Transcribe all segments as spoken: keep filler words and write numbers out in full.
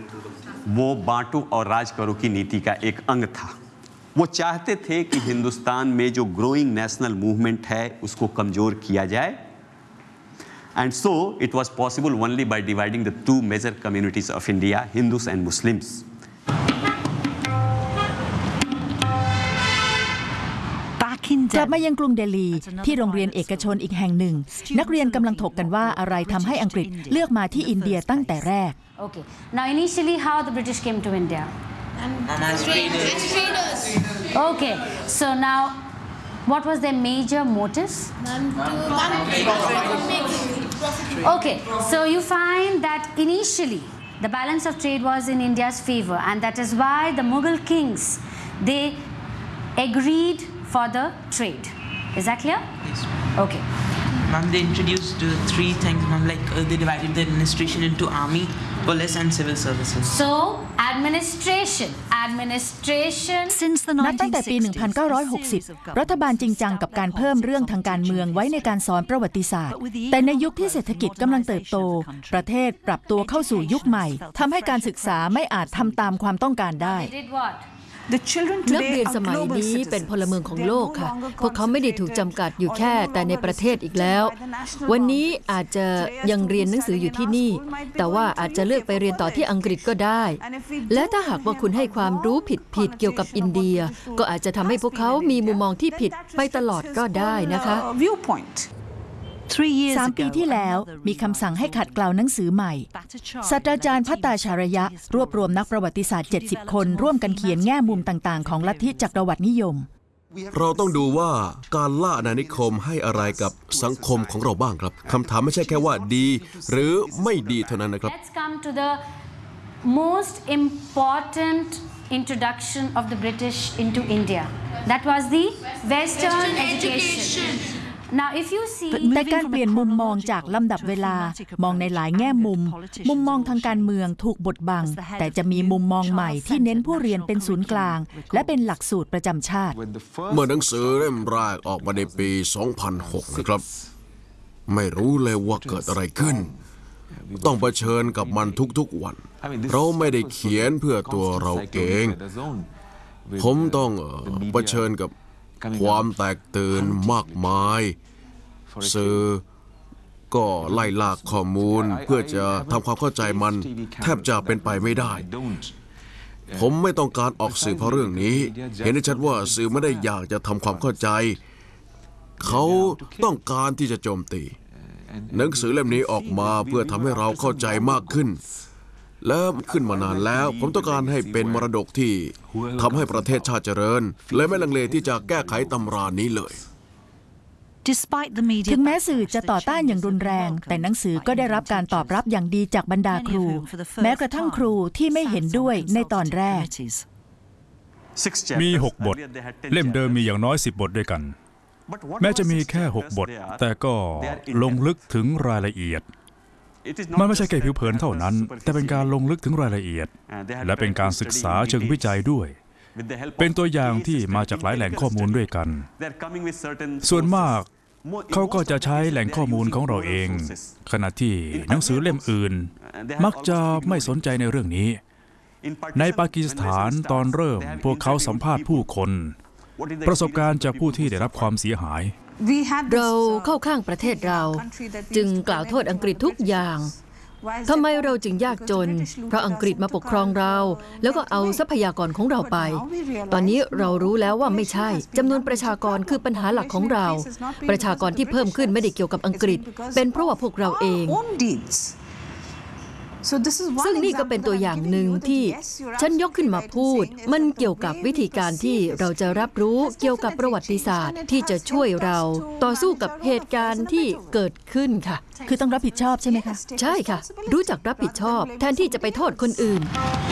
वो बांटो और राज करो की नीति का एक अंग था। वो चाहते थे कि हिंदुस्तान में जो ग्रोइंग नेशनल मूवमेंट है उसको कमजोर किया जाए, and so it was possible only by dividing the two major communities of India, Hindus and Muslims. กลับมายังกรุงเดลีที่โรงเรียนเอกชนอีกแห่งหนึ่งนักเรียนกำลังถกกันว่าอะไรทำให้อังกฤษเลือกมาที่อินเดียตั้งแต่แรก Okay. Now initially how the British came to India? As traders. Okay. So now what was their major motives? Okay. So you find that initially the balance of trade was in India's favor, and that is why the Mughal kings they agreed for the trade. Is that clear? Yes. Okay. Ma'am, they introduced uh, three things, ma'am, like uh, they divided the administration into army, police and civil services. So administration, administration. นับตั้งแต่ปี หนึ่งพันเก้าร้อยหกสิบ รัฐบาลจริงจังกับการเพิ่มเรื่องทางการเมืองไว้ในการสอนประวัติศาสตร์แต่ในยุคที่เศรษฐกิจกำลังเติบโตประเทศปรับตัวเข้าสู่ยุคใหม่ทำให้การศึกษาไม่อาจทำตามความต้องการได้ They did what? นักเรียนสมัยนี้เป็นพลเมืองของโลกค่ะพวกเขาไม่ได้ถูกจำกัดอยู่แค่แต่ในประเทศอีกแล้ววันนี้อาจจะยังเรียนหนังสืออยู่ที่นี่แต่ว่าอาจจะเลือกไปเรียนต่อที่อังกฤษก็ได้และถ้าหากว่าคุณให้ความรู้ผิดๆเกี่ยวกับอินเดียก็อาจจะทำให้พวกเขามีมุมมองที่ผิดไปตลอดก็ได้นะคะสามปีที่แล้วมีคำสั่งให้ขัดเกลาหนังสือใหม่ศาสตราจารย์พัตตาชารยะรวบรวมนักประวัติศาสตร์เจ็ดสิบคนร่วมกันเขียนแง่มุมต่างๆของลัทธิจักรวรรดินิยมเราต้องดูว่าการล่าอาณานิคมให้อะไรกับสังคมของเราบ้างครับคำถามไม่ใช่แค่ว่าดีหรือไม่ดีเท่านั้นนะครับ Let's come to the most important introduction of the British into India. That was the Western education. Now, if you see แต่การเปลี่ยนมุมมองจากลำดับเวลามองในหลายแง่มุมมุมมองทางการเมืองถูกบดบังแต่จะมีมุมมองใหม่ที่เน้นผู้เรียนเป็นศูนย์กลางและเป็นหลักสูตรประจำชาติเมื่อหนังสือเล่มแรกออกมาในปี สองพันหก นะครับไม่รู้เลยว่าเกิดอะไรขึ้นต้องเผชิญกับมันทุกๆวันเราไม่ได้เขียนเพื่อตัวเราเองผมต้องเผชิญกับความแตกตื่นมากมายสื่อก็ไล่ลากข้อมูลเพื่อจะทำความเข้าใจมันแทบจะเป็นไปไม่ได้ผมไม่ต้องการออกสื่อเพราะเรื่องนี้เห็นได้ชัดว่าสื่อไม่ได้อยากจะทำความเข้าใจเขาต้องการที่จะโจมตีหนังสือเล่มนี้ออกมาเพื่อทำให้เราเข้าใจมากขึ้นและขึ้นมานานแล้วผมต้องการให้เป็นมรดกที่ทำให้ประเทศชาติเจริญและไม่ลังเลที่จะแก้ไขตำรานี้เลยถึงแม้สื่อจะต่อต้านอย่างรุนแรงแต่หนังสือก็ได้รับการตอบรับอย่างดีจากบรรดาครูแม้กระทั่งครูที่ไม่เห็นด้วยในตอนแรกมีหกบทเล่มเดิมมีอย่างน้อยสิบบทด้วยกันแม้จะมีแค่หกบทแต่ก็ลงลึกถึงรายละเอียดมันไม่ใช่แค่ผิวเผินเท่านั้นแต่เป็นการลงลึกถึงรายละเอียดและเป็นการศึกษาเชิงวิจัยด้วยเป็นตัวอย่างที่มาจากหลายแหล่งข้อมูลด้วยกันส่วนมากเขาก็จะใช้แหล่งข้อมูลของเราเองขณะที่หนังสือเล่มอื่นมักจะไม่สนใจในเรื่องนี้ในปากีสถานตอนเริ่มพวกเขาสัมภาษณ์ผู้คนประสบการณ์จากผู้ที่ได้รับความเสียหายเราเข้าข้างประเทศเราจึงกล่าวโทษอังกฤษทุกอย่างทำไมเราจึงยากจนเพราะอังกฤษมาปกครองเราแล้วก็เอาทรัพยากรของเราไปตอนนี้เรารู้แล้วว่าไม่ใช่จำนวนประชากรคือปัญหาหลักของเราประชากรที่เพิ่มขึ้นไม่ได้เกี่ยวกับอังกฤษเป็นเพราะว่าพวกเราเองซึ่งนี่ก็เป็นตัวอย่างหนึ่งที่ฉันยกขึ้นมาพูดมันเกี่ยวกับวิธีการที่เราจะรับรู้เกี่ยวกับประวัติศาสตร์ที่จะช่วยเราต่อสู้กับเหตุการณ์ที่เกิดขึ้นค่ะคือต้องรับผิดชอบใช่ไหมคะใช่ค่ะรู้จักรับผิดชอบแทนที่จะไปโทษคนอื่น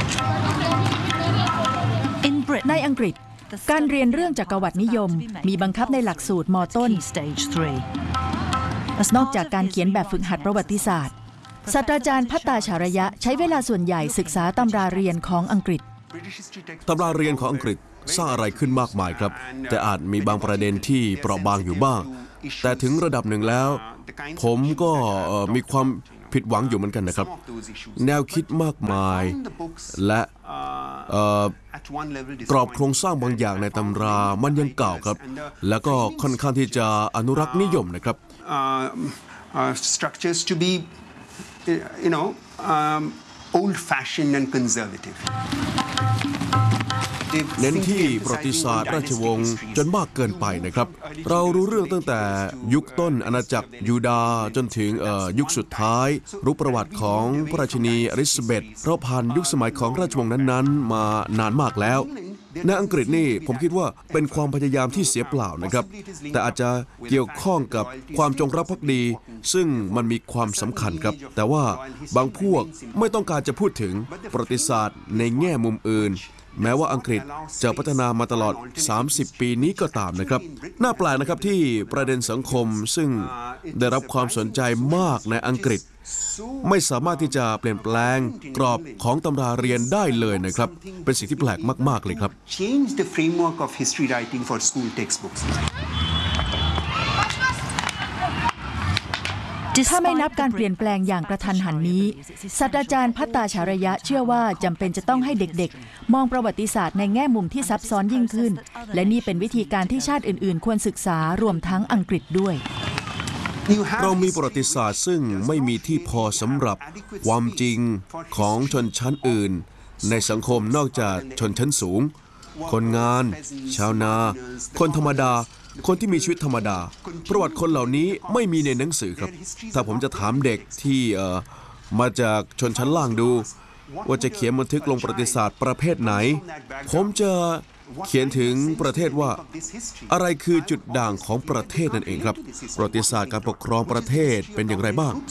ในอังกฤษการเรียนเรื่องจักรวรรดินิยมมีบังคับในหลักสูตรม.ต้นนอกจากการเขียนแบบฝึกหัดประวัติศาสตร์ศาสตราจารย์พัตตาชารยะใช้เวลาส่วนใหญ่ศึกษาตำราเรียนของอังกฤษตำราเรียนของอังกฤษสร้างอะไรขึ้นมากมายครับแต่อาจมีบางประเด็นที่เปราะบางอยู่บ้างแต่ถึงระดับหนึ่งแล้วผมก็มีความผิดหวังอยู่เหมือนกันนะครับแนวคิดมากมายและกรอบโครงสร้างบางอย่างในตำรามันยังเก่าครับแล้วก็ค่อนข้างที่จะอนุรักษ์นิยมนะครับ structures to be you know old fashioned and conservative เน้นที่ประวัติศาสตร์ราชวงศ์จนมากเกินไปนะครับเรารู้เรื่องตั้งแต่ยุคต้นอาณาจักรยูดาห์จนถึงยุคสุดท้ายรู้ประวัติของพระราชินีอลิซาเบธเราผ่านยุคสมัยของราชวงศ์นั้นๆมานานมากแล้วในอังกฤษนี่ผมคิดว่าเป็นความพยายามที่เสียเปล่านะครับแต่อาจจะเกี่ยวข้องกับความจงรักภักดีซึ่งมันมีความสำคัญครับแต่ว่าบางพวกไม่ต้องการจะพูดถึงประวัติศาสตร์ในแง่มุมอื่นแม้ว่าอังกฤษจะพัฒนามาตลอดสามสิบปีนี้ก็ตามนะครับน่าแปลกนะครับที่ประเด็นสังคมซึ่งได้รับความสนใจมากในอังกฤษไม่สามารถที่จะเปลี่ยนแปลงกรอบของตำราเรียนได้เลยนะครับเป็นสิ่งที่แปลกมากๆเลยครับ Change the framework of history writing for school textbooks ถ้าไม่นับการเปลี่ยนแปลงอย่างกระทันหันนี้ศาสตราจารย์พัตตาชารยะเชื่อว่าจำเป็นจะต้องให้เด็กๆมองประวัติศาสตร์ในแง่มุมที่ซับซ้อนยิ่งขึ้นและนี่เป็นวิธีการที่ชาติอื่นๆควรศึกษารวมทั้งอังกฤษด้วยเรามีประวัติศาสตร์ซึ่งไม่มีที่พอสำหรับความจริงของชนชั้นอื่นในสังคมนอกจากชนชั้นสูงคนงานชาวนาคนธรรมดาคนที่มีชีวิตธรรมดาประวัติคนเหล่านี้ไม่มีในหนังสือครับถ้าผมจะถามเด็กที่เอ่อมาจากชนชั้นล่างดูว่าจะเขียนบันทึกลงประวัติศาสตร์ประเภทไหนผมจะเขียนถึงประเทศว่าอะไรคือจุดด่างของประเทศนั่นเองครับประวัติศาสตร์การปกครองประเทศเป็นอย่างไรบ้าง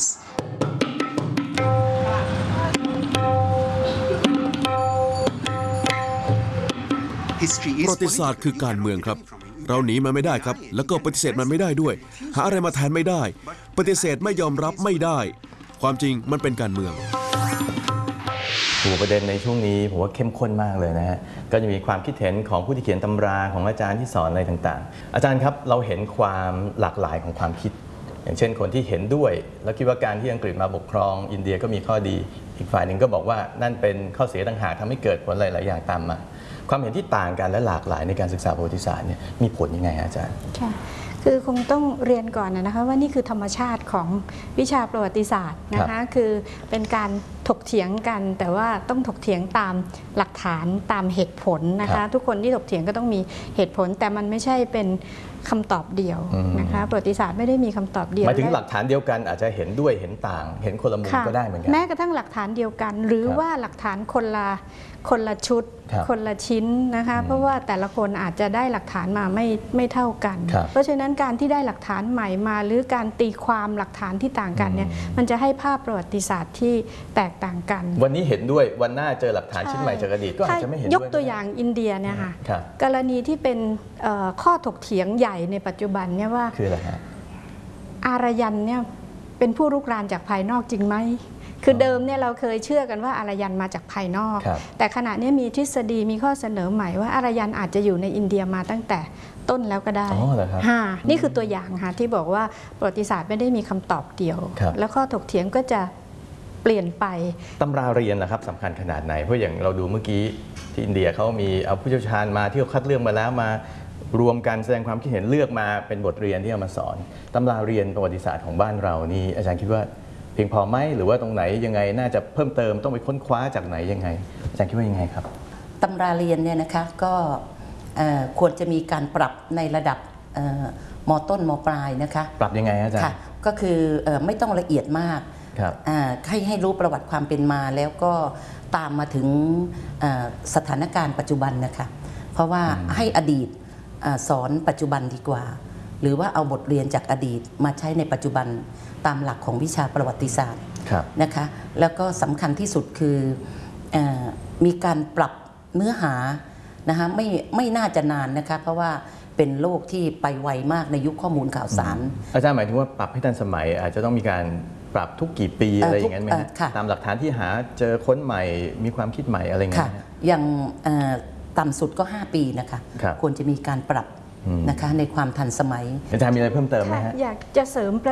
ประวัติศาสตร์คือการเมืองครับเราหนีมันไม่ได้ครับแล้วก็ปฏิเสธมันไม่ได้ด้วยหาอะไรมาแทนไม่ได้ปฏิเสธไม่ยอมรับไม่ได้ความจริงมันเป็นการเมืองหัวประเด็นในช่วงนี้ผมว่าเข้มข้นมากเลยนะฮะก็จะมีความคิดเห็นของผู้ที่เขียนตำราของอาจารย์ที่สอนอะไรต่างๆอาจารย์ครับเราเห็นความหลากหลายของความคิดอย่างเช่นคนที่เห็นด้วยแล้วคิดว่าการที่อังกฤษมาปกครองอินเดียก็มีข้อดีอีกฝ่ายหนึ่งก็บอกว่านั่นเป็นข้อเสียต่างหากทำให้เกิดผลหลายๆอย่างตามมาความเห็นที่ต่างกันและหลากหลายในการศึกษาประวัติศาสตร์เนี่ยมีผลยังไงอาจารย์ค่ะคือคงต้องเรียนก่อนนะคะว่านี่คือธรรมชาติของวิชาประวัติศาสตร์นะคะคือเป็นการถกเถียงกันแต่ว่าต้องถกเถียงตามหลักฐานตามเหตุผลนะคะทุกคนที่ถกเถียงก็ต้องมีเหตุผลแต่มันไม่ใช่เป็นคำตอบเดียวนะคะประวัติศาสตร์ไม่ได้มีคำตอบเดียวหมายถึงหลักฐานเดียวกันอาจจะเห็นด้วยเห็นต่างเห็นคนละมุมก็ได้เหมือนกันแม้กระทั่งหลักฐานเดียวกันหรือว่าหลักฐานคนละคนละชุดคนละชิ้นนะคะเพราะว่าแต่ละคนอาจจะได้หลักฐานมาไม่ไม่เท่ากันเพราะฉะนั้นการที่ได้หลักฐานใหม่มาหรือการตีความหลักฐานที่ต่างกันเนี่ยมันจะให้ภาพประวัติศาสตร์ที่แตกต่างกันวันนี้เห็นด้วยวันหน้าเจอหลักฐานชิ้นใหม่จากอดีตก็อาจจะไม่เห็นด้วยยกตัวอย่างอินเดียเนี่ยค่ะกรณีที่เป็นข้อถกเถียงใหญ่ในปัจจุบันเนี่ยว่าคืออะไรฮะอารยันเนี่ยเป็นผู้รุกรานจากภายนอกจริงไหมคือเดิมเนี่ยเราเคยเชื่อกันว่าอารยันมาจากภายนอกแต่ขณะนี้มีทฤษฎีมีข้อเสนอใหม่ว่าอารยันอาจจะอยู่ในอินเดียมาตั้งแต่ต้นแล้วก็ได้นี่คือตัวอย่างค่ะที่บอกว่าประวัติศาสตร์ไม่ได้มีคำตอบเดียวแล้วข้อถกเถียงก็จะเปลี่ยนไปตำราเรียนนะครับสำคัญขนาดไหนเพราะอย่างเราดูเมื่อกี้ที่อินเดียเขามีเอาผู้เชี่ยวชาญมาที่เขาคัดเลือกมาแล้วมารวมกันแสดงความคิดเห็นเลือกมาเป็นบทเรียนที่เอามาสอนตำราเรียนประวัติศาสตร์ของบ้านเรานี่อาจารย์คิดว่าเพียงพอไหมหรือว่าตรงไหนยังไงน่าจะเพิ่มเติมต้องไปค้นคว้าจากไหนยังไงอาจารย์คิดว่ายังไงครับตำราเรียนเนี่ยนะคะก็ควรจะมีการปรับในระดับม.ต้นม.ปลายนะคะปรับยังไงอาจารย์ก็คือไม่ต้องละเอียดมากให้ให้รู้ประวัติความเป็นมาแล้วก็ตามมาถึงสถานการณ์ปัจจุบันนะคะเพราะว่าให้อดีตสอนปัจจุบันดีกว่าหรือว่าเอาบทเรียนจากอดีตมาใช้ในปัจจุบันตามหลักของวิชาประวัติศาสตร์นะคะแล้วก็สำคัญที่สุดคือมีการปรับเนื้อหานะคะไม่ไม่น่าจะนานนะคะเพราะว่าเป็นโลกที่ไปไวมากในยุคข้อมูลข่าวสารอาจารย์หมายถึงว่าปรับให้ทันสมัยอาจจะต้องมีการปรับทุกกี่ปีอะไรอย่างนั้นไหมตามหลักฐานที่หาเจอค้นใหม่มีความคิดใหม่อะไรเงี้ยอย่างต่ำสุดก็ห้าปีนะคะควรจะมีการปรับนะคะในความทันสมัยอาจารย์มีอะไรเพิ่มเติมไหมฮะอยากจะเสริม